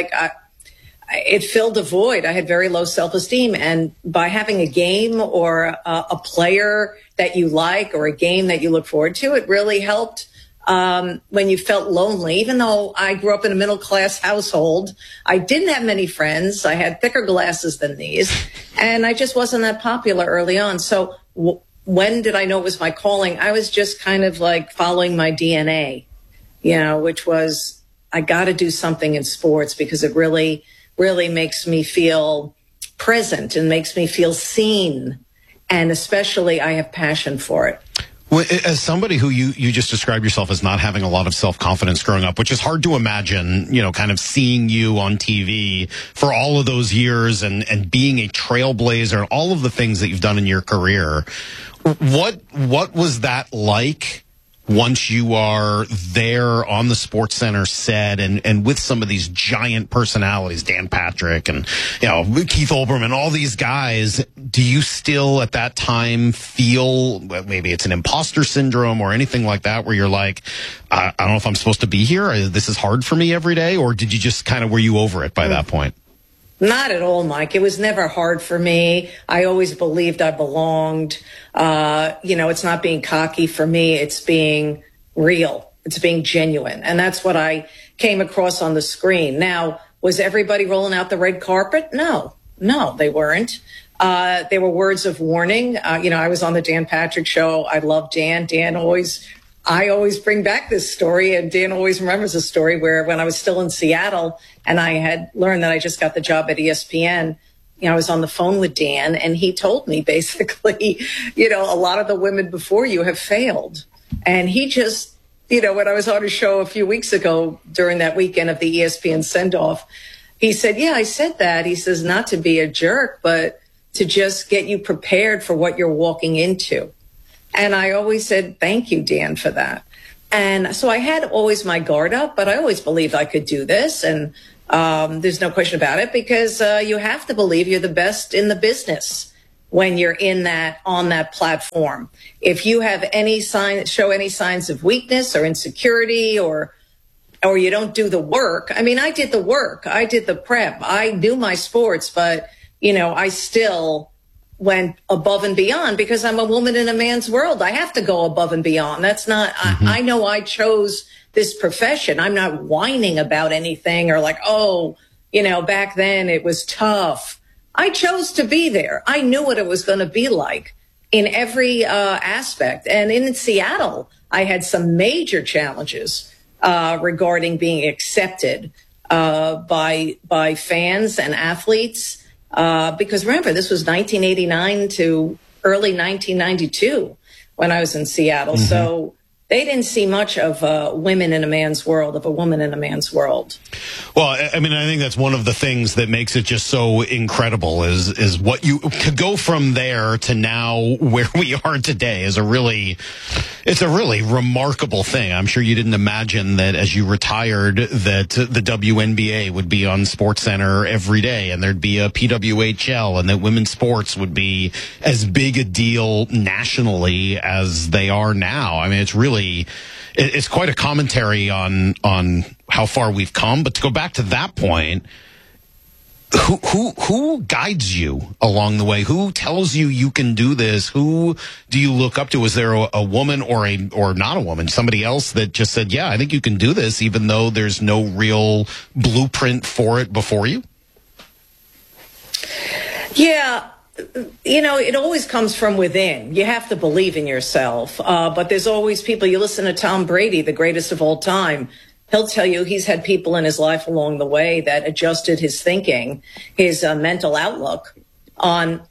it filled a void. I had very low self-esteem. And by having a game or a player that you like or a game that you look forward to, it really helped when you felt lonely. Even though I grew up in a middle-class household, I didn't have many friends. I had thicker glasses than these, and I just wasn't that popular early on. So when did I know it was my calling? I was just kind of like following my DNA, which was I got to do something in sports because it really, really makes me feel present and makes me feel seen. And especially I have passion for it. Well, as somebody who you just described yourself as not having a lot of self-confidence growing up, which is hard to imagine, kind of seeing you on TV for all of those years and being a trailblazer and all of the things that you've done in your career. What was that like once you are there on the SportsCenter set and with some of these giant personalities, Dan Patrick and, Keith Olbermann, all these guys, do you still at that time feel maybe it's an imposter syndrome or anything like that where you're like, I don't know if I'm supposed to be here. This is hard for me every day. Or did you just were you over it by that point? Not at all, Mike. It was never hard for me. I always believed I belonged. It's not being cocky for me. It's being real. It's being genuine. And that's what I came across on the screen. Now, was everybody rolling out the red carpet? No, they weren't. There were words of warning. I was on the Dan Patrick Show. I love Dan. I always bring back this story, and Dan always remembers the story where when I was still in Seattle and I had learned that I just got the job at ESPN, I was on the phone with Dan, and he told me basically, a lot of the women before you have failed. And he just, when I was on his show a few weeks ago during that weekend of the ESPN send-off, he said, yeah, I said that. He says, not to be a jerk, but to just get you prepared for what you're walking into. And I always said, thank you, Dan, for that. And so I had always my guard up, but I always believed I could do this. And there's no question about it, because you have to believe you're the best in the business when you're on that platform. If you have show any signs of weakness or insecurity, or you don't do the work. I mean, I did the work. I did the prep. I knew my sports, but, I still went above and beyond because I'm a woman in a man's world. I have to go above and beyond. That's not, I know I chose this profession. I'm not whining about anything or like, back then it was tough. I chose to be there. I knew what it was going to be like in every aspect. And in Seattle, I had some major challenges regarding being accepted by fans and athletes. Because remember, this was 1989 to early 1992 when I was in Seattle. Mm-hmm. So they didn't see much of women in a man's world, of a woman in a man's world. Well, I mean, I think that's one of the things that makes it just so incredible is what you could go from there to now where we are today it's a really remarkable thing. I'm sure you didn't imagine that as you retired that the WNBA would be on SportsCenter every day and there'd be a PWHL and that women's sports would be as big a deal nationally as they are now. I mean, it's quite a commentary on how far we've come. But to go back to that point, who guides you along the way? Who tells you can do this? Who do you look up to? Is there a woman or not a woman, somebody else that just said, yeah, I think you can do this, even though there's no real blueprint for it before you? Yeah. It always comes from within. You have to believe in yourself. But there's always people. You listen to Tom Brady, the greatest of all time. He'll tell you he's had people in his life along the way that adjusted his thinking, his mental outlook on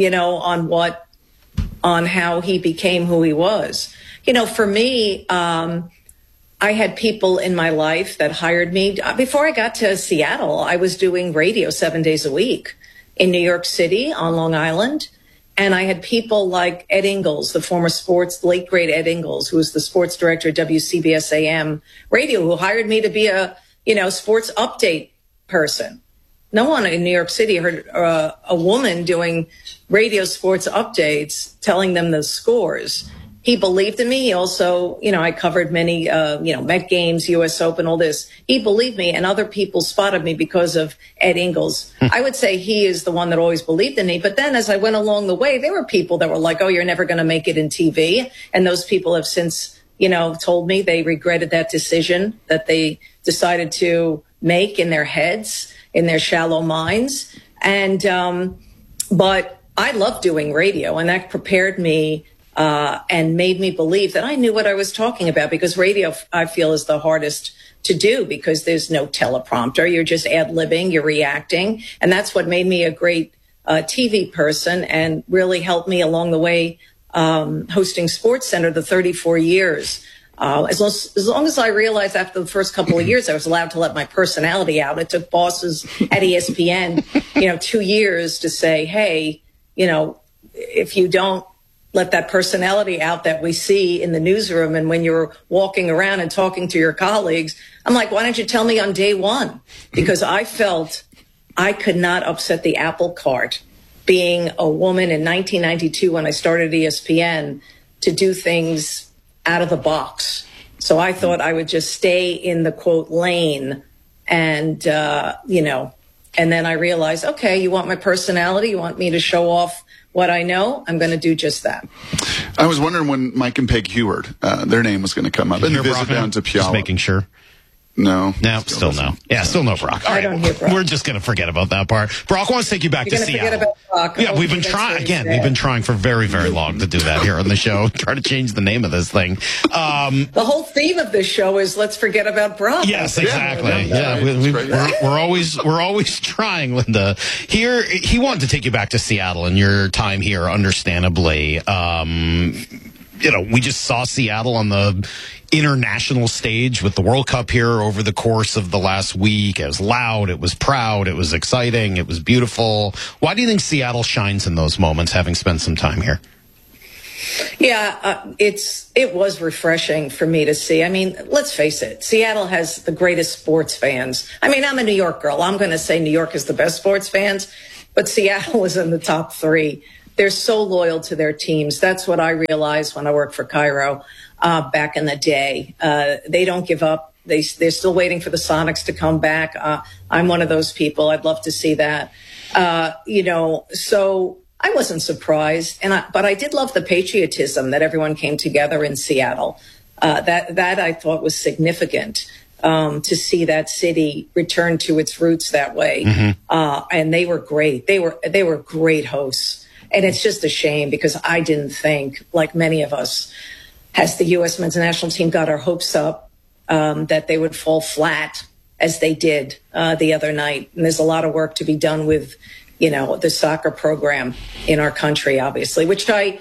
how he became who he was. For me, I had people in my life that hired me. Before I got to Seattle, I was doing radio 7 days a week in New York City on Long Island. And I had people like Ed Ingles, the former late great Ed Ingles, who was the sports director at WCBS AM radio, who hired me to be a, sports update person. No one in New York City heard a woman doing radio sports updates, telling them the scores. He believed in me. He also, I covered many, Met games, U.S. Open, all this. He believed me, and other people spotted me because of Ed Ingles. I would say he is the one that always believed in me. But then as I went along the way, there were people that were like, oh, you're never going to make it in TV. And those people have since, told me they regretted that decision that they decided to make in their heads, in their shallow minds. And, but I love doing radio, and that prepared me and made me believe that I knew what I was talking about, because radio, I feel, is the hardest to do because there's no teleprompter. You're just ad-libbing, you're reacting. And that's what made me a great TV person and really helped me along the way hosting SportsCenter the 34 years. As long as I realized after the first couple of years I was allowed to let my personality out. It took bosses at ESPN, 2 years to say, hey, if you don't let that personality out that we see in the newsroom and when you're walking around and talking to your colleagues, I'm like, why don't you tell me on day one? Because I felt I could not upset the apple cart being a woman in 1992 when I started ESPN to do things out of the box. So I thought I would just stay in the quote lane and, and then I realized, okay, you want my personality? You want me to show off what I know, I'm going to do just that. I was wondering when Mike and Peg Heward, their name was going to come up. And the visit down to Puyallup. Just making sure. No. No, still no. Yeah, still no Brock. All right, I don't hear Brock. We're just going to forget about that part. Brock wants to take you back to Seattle. Forget about Brock. Yeah, we've been trying, again, we've been trying for very, very long to do that here on the show. Try to change the name of this thing. The whole theme of this show is let's forget about Brock. Yes, exactly. Yeah, we're always trying, Linda. Here, he wanted to take you back to Seattle and your time here, understandably. We just saw Seattle on the international stage with the World Cup here over the course of the last week. It was loud, it was proud, it was exciting, it was beautiful. Why do you think Seattle shines in those moments, having spent some time here? Yeah, it was refreshing for me to see. I mean, let's face it, Seattle has the greatest sports fans. I mean, I'm a New York girl. I'm going to say New York is the best sports fans, but Seattle is in the top 3. They're so loyal to their teams. That's what I realized when I worked for Cairo back in the day. They don't give up. They're still waiting for the Sonics to come back. I'm one of those people. I'd love to see that. So I wasn't surprised, but I did love the patriotism that everyone came together in Seattle. That I thought was significant. To see that city return to its roots that way. Mm-hmm. And they were great. They were great hosts. And it's just a shame because I didn't think, like many of us, as the U.S. men's national team got our hopes up, that they would fall flat as they did the other night. And there's a lot of work to be done with, the soccer program in our country, obviously, which I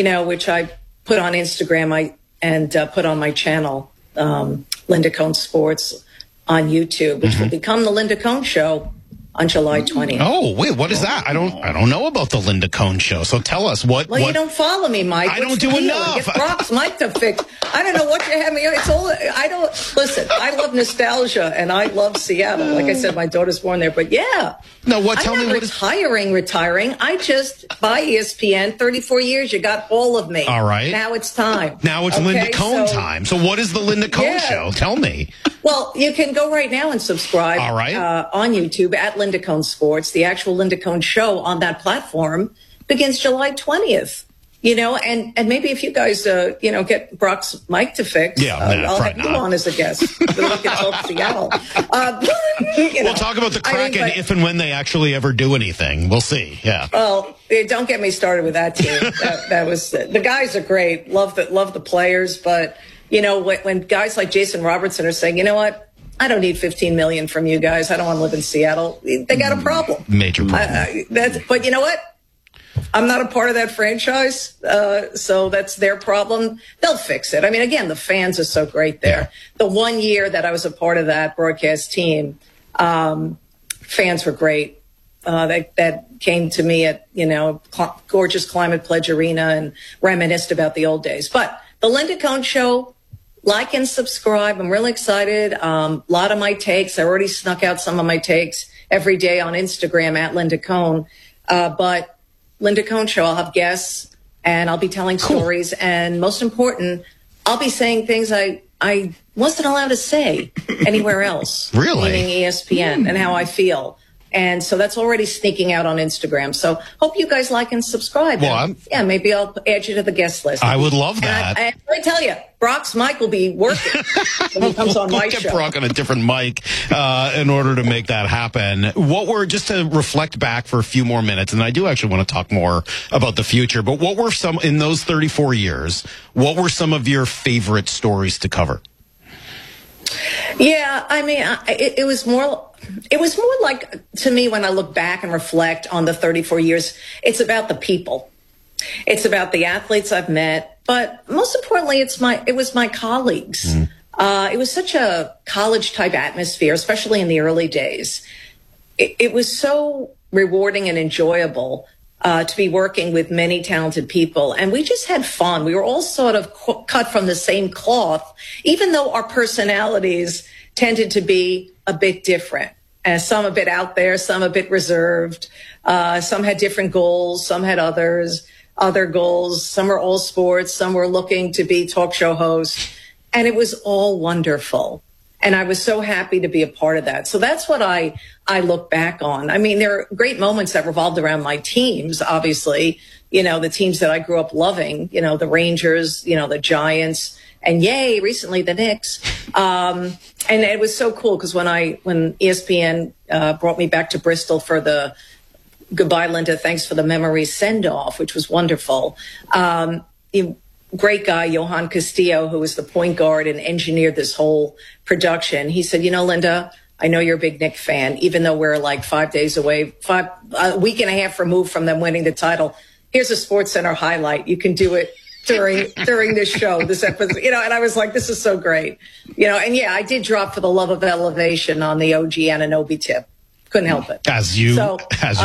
put on Instagram and put on my channel, Linda Cohn Sports on YouTube, which will become the Linda Cohn Show on July 20th. Oh, wait, what is that? I don't know about the Linda Cohn Show. So tell us what. Well, you don't follow me, Mike. I don't do enough. Get Brock's mic to fix. I don't know what you have me. It's all. I don't listen. I love nostalgia and I love Seattle. Like I said, my daughter's born there. But yeah. No, what? Tell I'm me not what. Retiring. I just buy ESPN. 34 years. You got all of me. All right. Now it's time. Now it's Linda Cohn time. So what is the Linda Cohn Show? Tell me. Well, you can go right now and subscribe. All right. On YouTube at Linda Cohn Sports. The actual Linda Cohn Show on that platform begins July 20th. And maybe if you guys, get Brock's mic to fix, I'll have you on as a guest. So we can talk Seattle. We'll talk about the Kraken if and when they actually ever do anything. We'll see. Yeah. Well, don't get me started with that team. that was the guys are great. Love the players, but when guys like Jason Robertson are saying, you know what? I don't need $15 million from you guys. I don't want to live in Seattle. They got a problem. Major problem. But you know what? I'm not a part of that franchise, so that's their problem. They'll fix it. I mean, again, the fans are so great there. Yeah. The 1 year that I was a part of that broadcast team, fans were great. That came to me at, gorgeous Climate Pledge Arena and reminisced about the old days. But the Linda Cohn Show, like and subscribe. I'm really excited. A lot of my takes. I already snuck out some of my takes every day on Instagram at Linda Cohn. But Linda Cohn Show, I'll have guests and I'll be telling stories. And most important, I'll be saying things I wasn't allowed to say anywhere else. Really? Meaning ESPN and how I feel. And so that's already sneaking out on Instagram. So hope you guys like and subscribe. Well, maybe I'll add you to the guest list. I would love that. And I tell you, Brock's mic will be working when he comes on my show. We'll get Brock on a different mic in order to make that happen. Just to reflect back for a few more minutes, and I do actually want to talk more about the future, but what were in those 34 years, what were some of your favorite stories to cover? Yeah, I mean, it was more like, to me, when I look back and reflect on the 34 years, it's about the people. It's about the athletes I've met, but most importantly, it was my colleagues. It was such a college type atmosphere, especially in the early days. It was so rewarding and enjoyable to be working with many talented people. And we just had fun. We were all sort of cut from the same cloth, even though our personalities tended to be a bit different. Some a bit out there, some a bit reserved. Some had different goals. Some had other goals. Some were all sports. Some were looking to be talk show hosts. And it was all wonderful. And I was so happy to be a part of that. So that's what I look back on. I mean, there are great moments that revolved around my teams, obviously, the teams that I grew up loving, the Rangers, the Giants, and yay, recently the Knicks. And it was so cool because when ESPN brought me back to Bristol for the Goodbye, Linda, thanks for the memories send-off, which was wonderful. Great guy, Johan Castillo, who was the point guard and engineered this whole production. He said, Linda, I know you're a big Knicks fan, even though we're like 5 days away, a week and a half removed from them winning the title. Here's a SportsCenter highlight. You can do it during this show, this episode, and I was like, this is so great, and yeah, I did drop For the Love of Elevation on the OG Anunoby tip. Couldn't help it. As you should.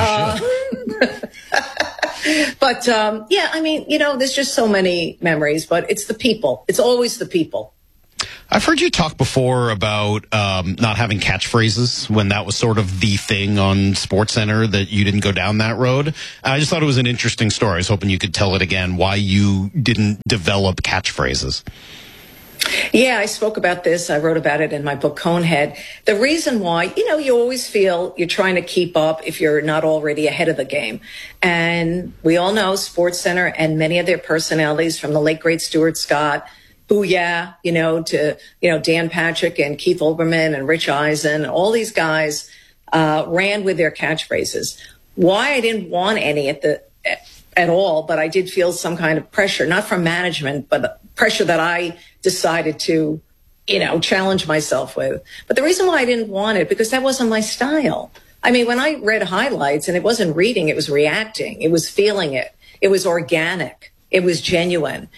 But, yeah, I mean, there's just so many memories, but it's the people. It's always the people. I've heard you talk before about not having catchphrases when that was sort of the thing on SportsCenter, that you didn't go down that road. I just thought it was an interesting story. I was hoping you could tell it again, why you didn't develop catchphrases. Yeah, I spoke about this. I wrote about it in my book, Conehead. The reason why, you always feel you're trying to keep up if you're not already ahead of the game. And we all know SportsCenter and many of their personalities, from the late, great Stuart Scott, Booyah, to, Dan Patrick and Keith Olbermann and Rich Eisen, all these guys ran with their catchphrases. Why I didn't want any at all, but I did feel some kind of pressure, not from management, but pressure that I decided to, challenge myself with. But the reason why I didn't want it, because that wasn't my style. I mean, when I read highlights, and it wasn't reading, it was reacting. It was feeling it. It was organic. It was genuine.